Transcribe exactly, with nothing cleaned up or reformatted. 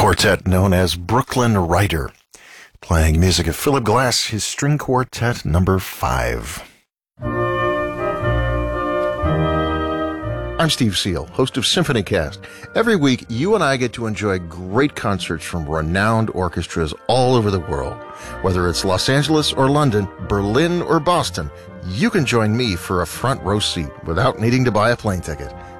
quartet known as Brooklyn Rider, playing music of Philip Glass, his string quartet number five. I'm Steve Seal, host of SymphonyCast. Every week, you and I get to enjoy great concerts from renowned orchestras all over the world. Whether it's Los Angeles or London, Berlin or Boston, you can join me for a front row seat without needing to buy a plane ticket.